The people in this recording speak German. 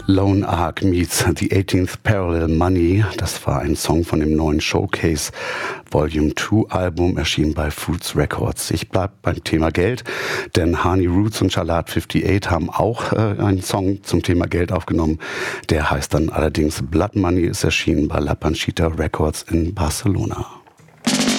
Lone Ark meets The 18th Parallel Money. Das war ein Song von dem neuen Showcase Volume 2 Album, erschienen bei Fruits Records. Ich bleib beim Thema Geld, denn Hani Roots und Shalat 58 haben auch einen Song zum Thema Geld aufgenommen. Der heißt dann allerdings Blood Money, ist erschienen bei La Panchita Records in Barcelona.